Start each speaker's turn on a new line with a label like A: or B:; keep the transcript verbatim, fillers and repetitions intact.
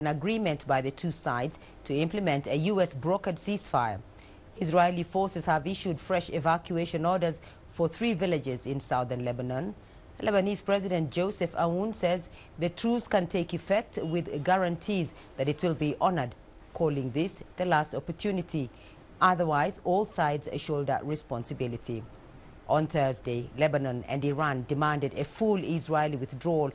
A: an agreement by the two sides to implement a U S brokered ceasefire. Israeli forces have issued fresh evacuation orders for three villages in southern Lebanon. Lebanese President Joseph Aoun says the truce can take effect with guarantees that it will be honored, calling this the last opportunity. Otherwise, all sides shoulder responsibility. On Thursday, Lebanon and Iran demanded a full Israeli withdrawal